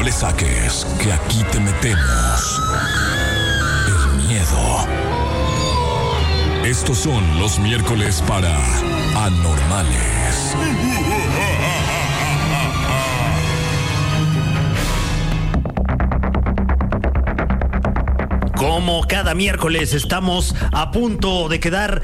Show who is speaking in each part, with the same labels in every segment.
Speaker 1: le saques, que aquí te metemos el miedo. Estos son los miércoles para Anormales.
Speaker 2: Como cada miércoles estamos a punto de quedar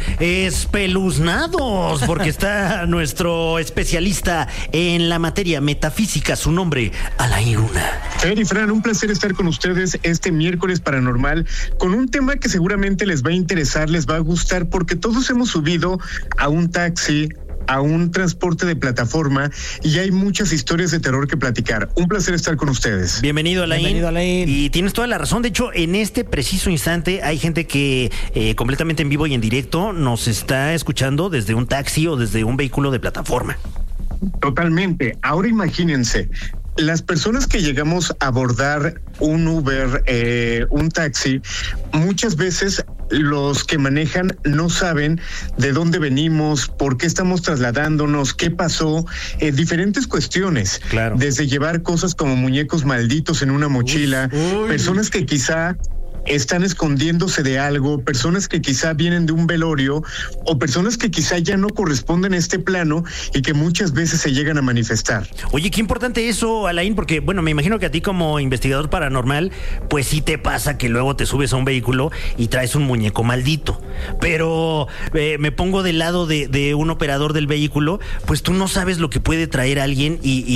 Speaker 2: espeluznados porque está nuestro especialista en la materia metafísica, su nombre, Alain Luna.
Speaker 3: Fer y Fran, un placer estar con ustedes este miércoles paranormal con un tema que seguramente les va a interesar, les va a gustar, porque todos hemos subido a un taxi, a un transporte de plataforma, y hay muchas historias de terror que platicar. Un placer estar con ustedes.
Speaker 2: Bienvenido, Alain.
Speaker 4: Bienvenido, Alain.
Speaker 2: Y tienes toda la razón. De hecho, en este preciso instante hay gente que completamente en vivo y en directo nos está escuchando desde un taxi o desde un vehículo de plataforma.
Speaker 3: Totalmente. Ahora imagínense, las personas que llegamos a abordar un Uber, un taxi, muchas veces los que manejan no saben de dónde venimos, por qué estamos trasladándonos, qué pasó, diferentes cuestiones.
Speaker 2: Claro.
Speaker 3: Desde llevar cosas como muñecos malditos en una mochila, personas que quizá están escondiéndose de algo, personas que quizá vienen de un velorio o personas que quizá ya no corresponden a este plano y que muchas veces se llegan a manifestar.
Speaker 2: Oye, qué importante eso, Alain, porque, bueno, me imagino que a ti como investigador paranormal, pues sí te pasa que luego te subes a un vehículo y traes un muñeco maldito. Pero me pongo del lado de un operador del vehículo, pues tú no sabes lo que puede traer alguien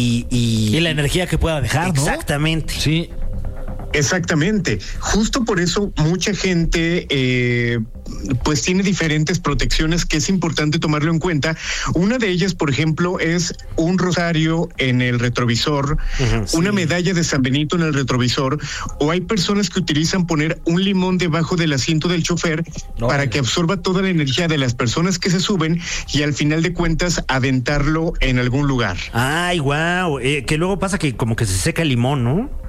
Speaker 2: y
Speaker 4: la energía que pueda dejar, ¿no?
Speaker 2: Exactamente.
Speaker 4: Sí.
Speaker 3: Exactamente. Justo por eso mucha gente pues tiene diferentes protecciones que es importante tomarlo en cuenta. Una de ellas, por ejemplo, es un rosario en el retrovisor, una medalla de San Benito en el retrovisor, o hay personas que utilizan poner un limón debajo del asiento del chofer para que absorba toda la energía de las personas que se suben y al final de cuentas aventarlo en algún lugar.
Speaker 2: Ay, guau. Que luego pasa que como que se seca el limón, ¿no?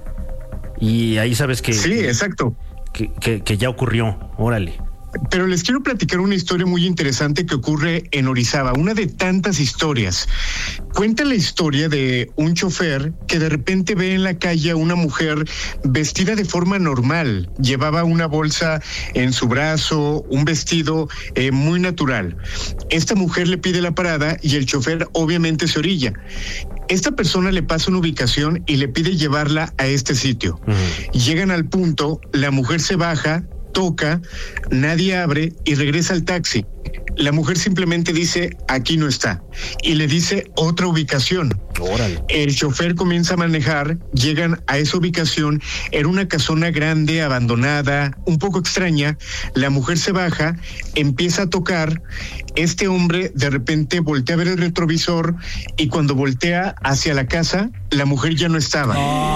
Speaker 2: Y ahí sabes que...
Speaker 3: Sí, exacto.
Speaker 2: Que ya ocurrió. Órale.
Speaker 3: Pero les quiero platicar una historia muy interesante que ocurre en Orizaba, una de tantas historias. Cuenta la historia de un chofer que de repente ve en la calle a una mujer vestida de forma normal. Llevaba una bolsa en su brazo, un vestido muy natural. Esta mujer le pide la parada y el chofer obviamente se orilla. Esta persona le pasa una ubicación y le pide llevarla a este sitio. Llegan al punto, la mujer se baja, toca, nadie abre y regresa al taxi. La mujer simplemente dice, aquí no está, y le dice otra ubicación.
Speaker 2: Órale.
Speaker 3: El chofer comienza a manejar, llegan a esa ubicación, era una casona grande, abandonada, un poco extraña. La mujer se baja, empieza a tocar, este hombre de repente voltea a ver el retrovisor y cuando voltea hacia la casa, la mujer ya no estaba.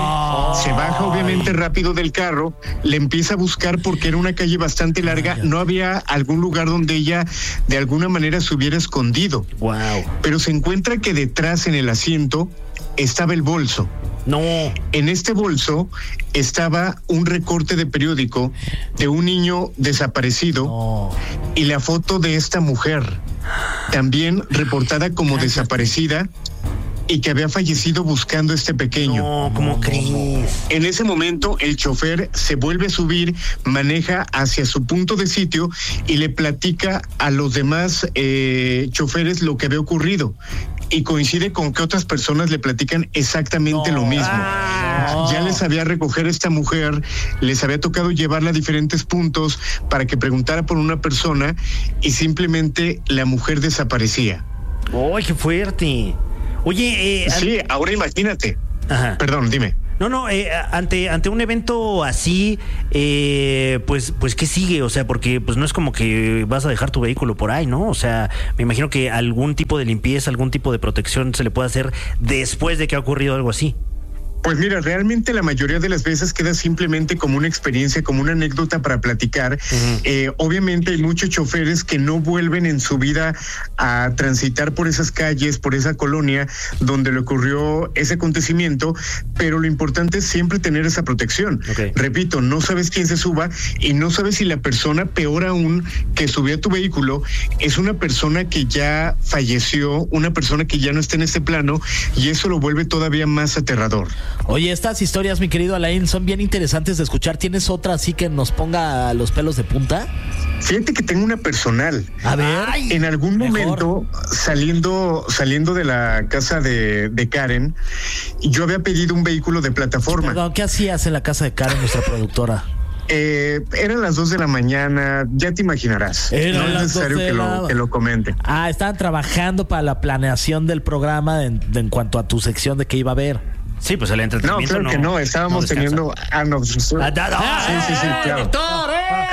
Speaker 3: Se baja obviamente rápido del carro, le empieza a buscar porque era una calle bastante larga, no había algún lugar donde ella de alguna manera se hubiera escondido.
Speaker 2: Wow.
Speaker 3: Pero se encuentra que detrás en el asiento estaba el bolso.
Speaker 2: No.
Speaker 3: En este bolso estaba un recorte de periódico de un niño desaparecido y la foto de esta mujer, también reportada como desaparecida y que había fallecido buscando a este pequeño.
Speaker 2: No, ¿cómo crees?
Speaker 3: En ese momento el chofer se vuelve a subir, maneja hacia su punto de sitio y le platica a los demás choferes lo que había ocurrido. Y coincide con que otras personas le platican exactamente lo mismo. Ya les había recoger a esta mujer, les había tocado llevarla a diferentes puntos para que preguntara por una persona y simplemente la mujer desaparecía.
Speaker 2: ¡Ay, qué fuerte! Oye,
Speaker 3: sí, ahora imagínate.
Speaker 2: Ajá.
Speaker 3: Perdón, dime.
Speaker 2: No, ante un evento así, pues ¿qué sigue? O sea, porque pues no es como que vas a dejar tu vehículo por ahí, ¿no? O sea, me imagino que algún tipo de limpieza, algún tipo de protección se le puede hacer después de que ha ocurrido algo así.
Speaker 3: Pues mira, realmente la mayoría de las veces queda simplemente como una experiencia, como una anécdota para platicar. Obviamente hay muchos choferes que no vuelven en su vida a transitar por esas calles, por esa colonia donde le ocurrió ese acontecimiento, pero lo importante es siempre tener esa protección.
Speaker 2: Okay.
Speaker 3: Repito, no sabes quién se suba y no sabes si la persona, peor aún, que subió a tu vehículo es una persona que ya falleció, una persona que ya no está en este plano, y eso lo vuelve todavía más aterrador.
Speaker 4: Oye, estas historias, mi querido Alain, son bien interesantes de escuchar. ¿Tienes otra así que nos ponga los pelos de punta?
Speaker 3: Fíjate que tengo una personal.
Speaker 4: A ver.
Speaker 3: En algún momento, saliendo de la casa de Karen, yo había pedido un vehículo de plataforma.
Speaker 4: Perdón, ¿qué hacías en la casa de Karen, nuestra productora?
Speaker 3: Eran las 2 de la mañana, ya te imaginarás. No es necesario que lo comente.
Speaker 4: Estaban trabajando para la planeación del programa en cuanto a tu sección de qué iba a haber.
Speaker 2: Sí, pues el entretenimiento
Speaker 3: no, claro que no, estábamos teniendo... sí, claro.
Speaker 4: ¡Doctor!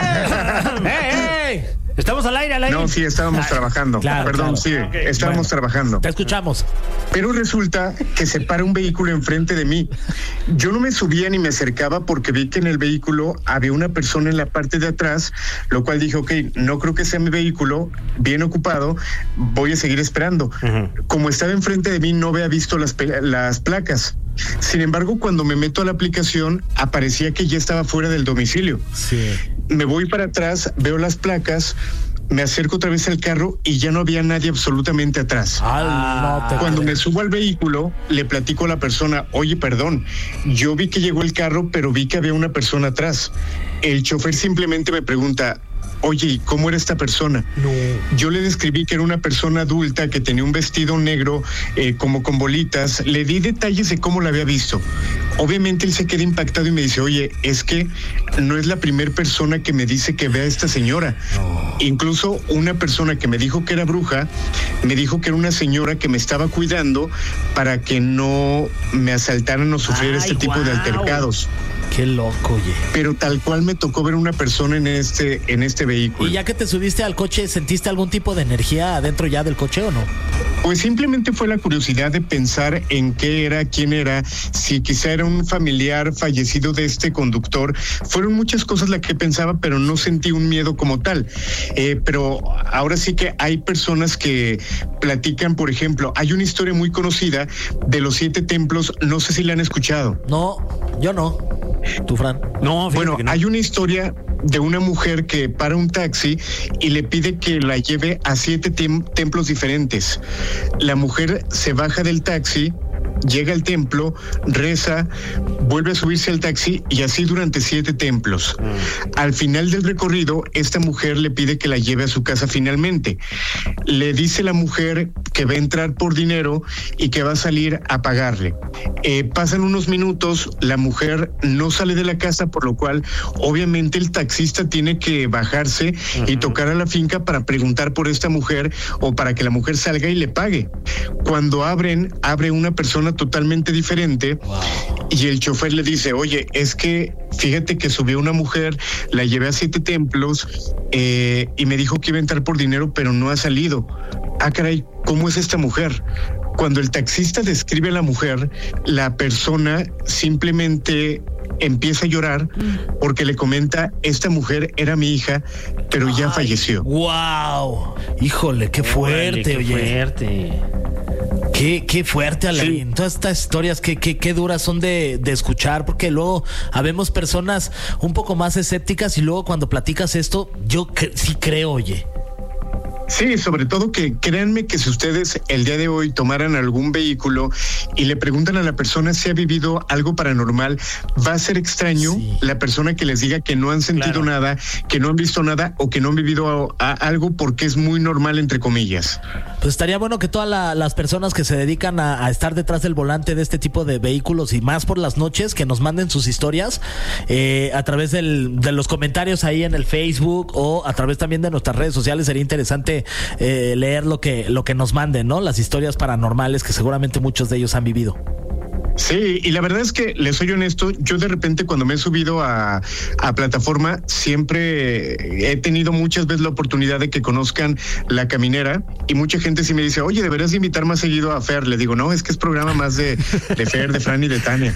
Speaker 4: ¡Ey!
Speaker 2: Estamos al aire.
Speaker 3: No, sí, estábamos trabajando. Perdón, sí, estábamos trabajando.
Speaker 4: Te escuchamos.
Speaker 3: Pero resulta que se para un vehículo enfrente de mí. Yo no me subía ni me acercaba porque vi que en el vehículo había una persona en la parte de atrás, lo cual dije, ok, no creo que sea mi vehículo, bien ocupado, voy a seguir esperando. Como estaba enfrente de mí, no había visto las placas. Sin embargo, cuando me meto a la aplicación, aparecía que ya estaba fuera del domicilio.
Speaker 4: Sí.
Speaker 3: Me voy para atrás, veo las placas, me acerco otra vez al carro y ya no había nadie absolutamente atrás. Cuando me subo al vehículo, le platico a la persona, oye, perdón, yo vi que llegó el carro, pero vi que había una persona atrás. El chofer simplemente me pregunta, oye, ¿y cómo era esta persona?
Speaker 4: No.
Speaker 3: Yo le describí que era una persona adulta que tenía un vestido negro como con bolitas. Le di detalles de cómo la había visto. Obviamente él se queda impactado y me dice, oye, es que no es la primera persona que me dice que ve a esta señora. No. Incluso una persona que me dijo que era bruja, me dijo que era una señora que me estaba cuidando para que no me asaltaran o sufriera tipo de altercados.
Speaker 4: Qué loco, oye.
Speaker 3: Pero tal cual me tocó ver una persona en este vehículo.
Speaker 4: ¿Y ya que te subiste al coche, sentiste algún tipo de energía adentro ya del coche o no?
Speaker 3: Pues simplemente fue la curiosidad de pensar en qué era, quién era, si quizá era un familiar fallecido de este conductor. Fueron muchas cosas las que pensaba, pero no sentí un miedo como tal. Pero ahora sí que hay personas que platican, por ejemplo, hay una historia muy conocida de los 7 templos, no sé si la han escuchado.
Speaker 4: No, yo no. ¿Tú, Fran?
Speaker 2: No,
Speaker 3: bueno,
Speaker 2: no.
Speaker 3: Hay una historia de una mujer que para un taxi y le pide que la lleve a 7 templos diferentes. La mujer se baja del taxi, llega al templo, reza, vuelve a subirse al taxi y así durante 7 templos. Al final del recorrido, esta mujer le pide que la lleve a su casa finalmente. Le dice la mujer que va a entrar por dinero y que va a salir a pagarle. Pasan unos minutos, la mujer no sale de la casa, por lo cual obviamente el taxista tiene que bajarse y tocar a la finca para preguntar por esta mujer o para que la mujer salga y le pague. Cuando abre una persona totalmente diferente.
Speaker 4: Wow.
Speaker 3: Y el chofer le dice, oye, es que fíjate que subió una mujer, la llevé a 7 templos y me dijo que iba a entrar por dinero, pero no ha salido. Ah, caray, ¿cómo es esta mujer? Cuando el taxista describe a la mujer, la persona simplemente empieza a llorar porque le comenta, esta mujer era mi hija, pero ya falleció.
Speaker 4: ¡Wow! Híjole, qué fuerte,
Speaker 2: qué
Speaker 4: oye.
Speaker 2: fuerte.
Speaker 4: Qué fuerte, Alain. Sí. Todas estas historias qué duras son de escuchar, porque luego habemos personas un poco más escépticas y luego cuando platicas esto, yo sí creo, oye.
Speaker 3: Sí, sobre todo que créanme que si ustedes el día de hoy tomaran algún vehículo y le preguntan a la persona si ha vivido algo paranormal, va a ser extraño la persona que les diga que no han sentido nada, que no han visto nada o que no han vivido algo porque es muy normal, entre comillas.
Speaker 4: Pues estaría bueno que todas las personas que se dedican a estar detrás del volante de este tipo de vehículos y más por las noches, que nos manden sus historias a través de los comentarios ahí en el Facebook o a través también de nuestras redes sociales. Sería interesante leer lo que nos manden, ¿no? Las historias paranormales que seguramente muchos de ellos han vivido.
Speaker 3: Sí, y la verdad es que, les soy honesto, yo de repente cuando me he subido a plataforma, siempre he tenido muchas veces la oportunidad de que conozcan La Caminera, y mucha gente sí me dice, oye, deberías de invitar más seguido a Fer. Le digo, no, es que es programa más de Fer, de Fran y de Tania.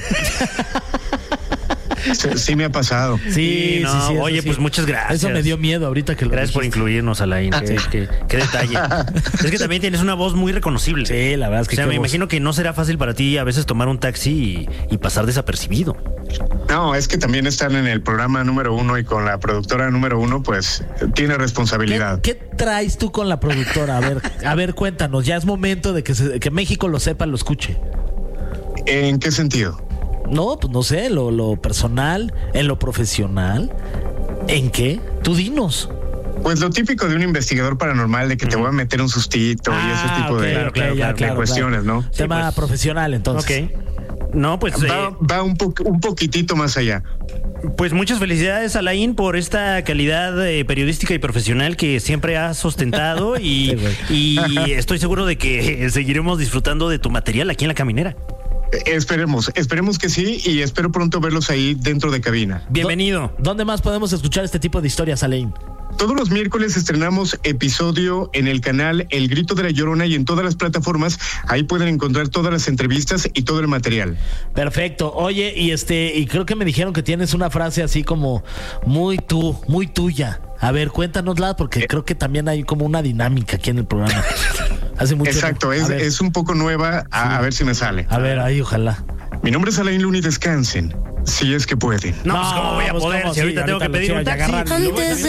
Speaker 3: Sí me ha pasado.
Speaker 4: Sí.
Speaker 2: Oye, pues muchas gracias.
Speaker 4: Eso me dio miedo ahorita que lo
Speaker 2: Gracias por incluirnos, Alain. Qué detalle. Es que también tienes una voz muy reconocible.
Speaker 4: Sí, la verdad es que...
Speaker 2: O sea, me imagino que no será fácil para ti a veces tomar un taxi y pasar desapercibido.
Speaker 3: No, es que también están en el programa número 1 y con la productora número 1, pues tiene responsabilidad.
Speaker 4: ¿Qué traes tú con la productora? A ver, cuéntanos. Ya es momento de que México lo sepa, lo escuche.
Speaker 3: ¿En qué sentido?
Speaker 4: No, pues no sé, lo personal, en lo profesional, ¿en qué? Tú dinos.
Speaker 3: Pues lo típico de un investigador paranormal, de que te voy a meter un sustito y ese tipo de cuestiones, ¿no?
Speaker 4: Tema
Speaker 2: pues,
Speaker 4: profesional, entonces.
Speaker 2: Ok. No, pues
Speaker 3: va un poquitito más allá.
Speaker 2: Pues muchas felicidades, Alain, por esta calidad periodística y profesional que siempre has ostentado y estoy seguro de que seguiremos disfrutando de tu material aquí en La Caminera.
Speaker 3: Esperemos que sí, y espero pronto verlos ahí dentro de cabina.
Speaker 2: Bienvenido.
Speaker 4: ¿Dónde más podemos escuchar este tipo de historias, Alain?
Speaker 3: Todos los miércoles estrenamos episodio en el canal El Grito de la Llorona y en todas las plataformas. Ahí pueden encontrar todas las entrevistas y todo el material.
Speaker 4: Perfecto. Oye, y creo que me dijeron que tienes una frase así como muy tuya. A ver, cuéntanosla, porque creo que también hay como una dinámica aquí en el programa. Hace mucho.
Speaker 3: Exacto, es un poco nueva, a ver si me sale.
Speaker 4: A ver, ahí ojalá.
Speaker 3: Mi nombre es Alain Luna y descansen, si es que pueden.
Speaker 2: No, pues cómo voy a poder, si ahorita tengo que pedir un taxi.